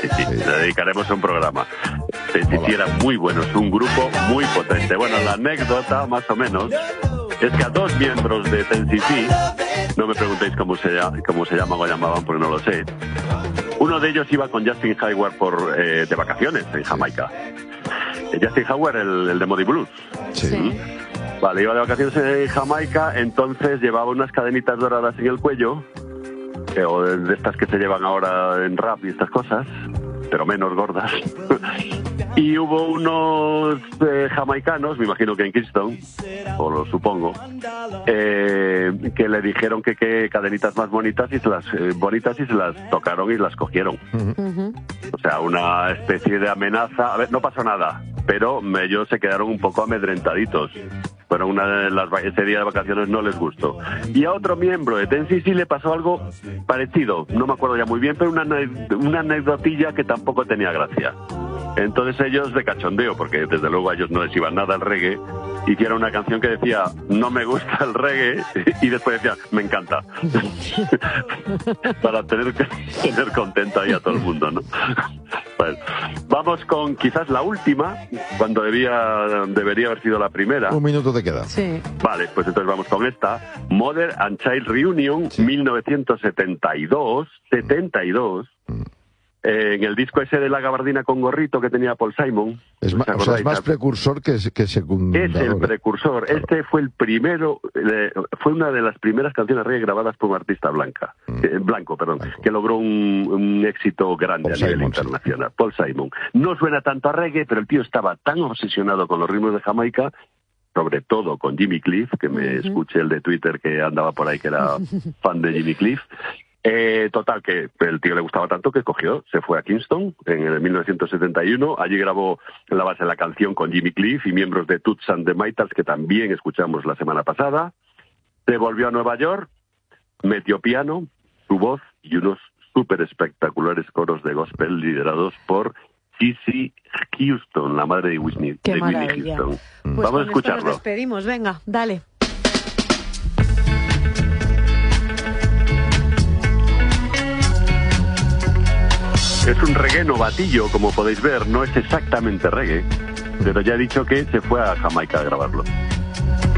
Le dedicaremos un programa. Tennessee era muy bueno, es un grupo muy potente. Bueno, la anécdota, más o menos, es que a dos miembros de Tennessee, no me preguntéis cómo se llaman o llamaban porque no lo sé, uno de ellos iba con Justin Hayward de vacaciones en Jamaica. Justin Hayward, el de Moody Blues. Sí. Vale, iba de vacaciones en Jamaica, entonces llevaba unas cadenitas doradas en el cuello, o de estas que se llevan ahora en rap y estas cosas, pero menos gordas. Y hubo unos jamaicanos, me imagino que en Kingston, o lo supongo, que le dijeron que qué cadenitas más bonitas y se las tocaron y las cogieron. O sea, una especie de amenaza. A ver, no pasó nada, pero ellos se quedaron un poco amedrentaditos. Pero ese día de vacaciones no les gustó. Y a otro miembro de Tennessee sí le pasó algo parecido, no me acuerdo ya muy bien, pero una anecdotilla que tampoco tenía gracia. Entonces ellos, de cachondeo, porque desde luego a ellos no les iba nada el reggae, hicieron una canción que decía, no me gusta el reggae, y después decía, me encanta. Para tener contento ahí a todo el mundo, ¿no? Bueno, vamos con quizás la última, cuando debería haber sido la primera. Un minuto te queda. Sí. Vale, pues entonces vamos con esta. Mother and Child Reunion, 1972. En el disco ese de la gabardina con gorrito que tenía Paul Simon. Es más precursor que secundador. Es el precursor. Claro. Este fue el primero, fue una de las primeras canciones reggae grabadas por un artista blanco, que logró un éxito grande a nivel internacional. Paul Simon. No suena tanto a reggae, pero el tío estaba tan obsesionado con los ritmos de Jamaica, sobre todo con Jimmy Cliff, que me escuché el de Twitter que andaba por ahí que era fan de Jimmy Cliff. Total, que el tío le gustaba tanto que se fue a Kingston en el 1971. Allí grabó la base de la canción con Jimmy Cliff y miembros de Toots and the Maytals, que también escuchamos la semana pasada. Se volvió a Nueva York, metió piano, su voz y unos súper espectaculares coros de gospel liderados por Cissy Houston, la madre de Whitney Houston. Pues vamos a escucharlo. Nos despedimos, venga, dale. Es un reggae novatillo, como podéis ver, no es exactamente reggae, pero ya he dicho que se fue a Jamaica a grabarlo.